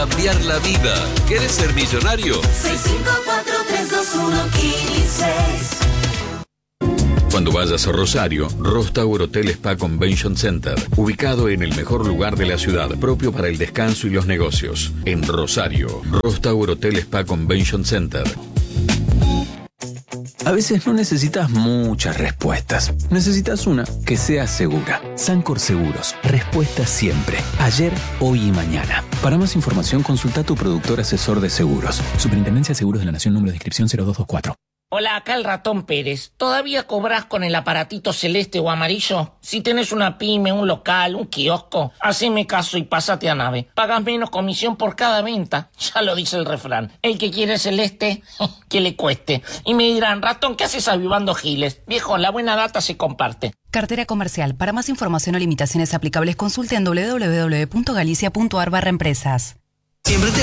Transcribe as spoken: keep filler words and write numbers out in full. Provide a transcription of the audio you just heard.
cambiar la vida. ¿Quieres ser millonario? seis cinco cuatro tres dos uno seis. Cuando vayas a Rosario, Ross Tower Hotel Spa Convention Center, ubicado en el mejor lugar de la ciudad, propio para el descanso y los negocios. En Rosario, Ross Tower Hotel Spa Convention Center. A veces no necesitas muchas respuestas. Necesitas una que sea segura. Sancor Seguros. Respuesta siempre. Ayer, hoy y mañana. Para más información, consulta a tu productor asesor de seguros. Superintendencia de Seguros de la Nación, número de inscripción cero dos dos cuatro. Hola, acá el Ratón Pérez. ¿Todavía cobrás con el aparatito celeste o amarillo? Si tenés una pyme, un local, un kiosco, haceme caso y pásate a Nave. Pagas menos comisión por cada venta. Ya lo dice el refrán. El que quiere celeste, que le cueste. Y me dirán, Ratón, ¿qué haces avivando giles? Viejo, la buena data se comparte. Cartera comercial. Para más información o limitaciones aplicables, consulte en doble u doble u doble u punto galicia punto ar barra empresas. Siempre te